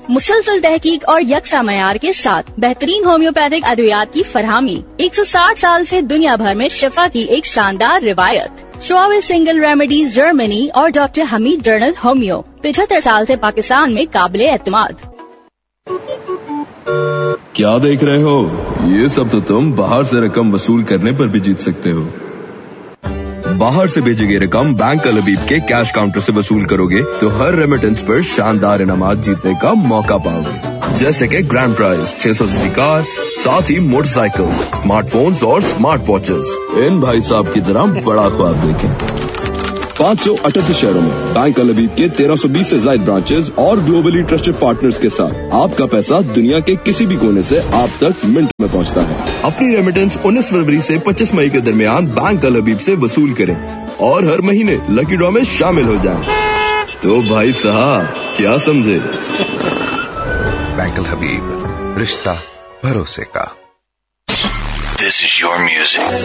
مسلسل تحقیق اور یکساں معیار کے ساتھ بہترین ہومیوپیتھک ادویات کی فراہمی. 160 سال سے دنیا بھر میں شفا کی ایک شاندار روایت. شعبہ سنگل ریمیڈیز جرمنی اور ڈاکٹر حمید جرنل ہومیو 75 سال سے پاکستان میں قابل اعتماد. کیا دیکھ رہے ہو؟ یہ سب تو تم باہر سے رقم وصول کرنے پر بھی جیت سکتے ہو. باہر سے بھیجی گئی رقم بینک الحبیب کے کیش کاؤنٹر سے وصول کرو گے تو ہر ریمیٹنس پر شاندار انعامات جیتنے کا موقع پاؤ گے، جیسے کہ گرینڈ پرائز 600 cc کار، ساتھ ہی موٹر سائیکل، اسمارٹ فونز اور اسمارٹ واچز. ان بھائی صاحب کی طرح بڑا خواب دیکھیں. 538 شہروں میں بینک الحبیب کے 1320 سے زائد برانچز اور گلوبلی ٹرسٹڈ پارٹنرز کے ساتھ آپ کا پیسہ دنیا کے کسی بھی کونے سے آپ تک منٹ میں پہنچتا ہے. اپنی ریمیٹنس 19 فروری سے 25 مئی کے درمیان بینک الحبیب سے وصول کریں اور ہر مہینے لکی ڈرا میں شامل ہو جائیں. تو بھائی صاحب کیا سمجھے؟ بینک الحبیب، رشتہ بھروسے کا. This is your music.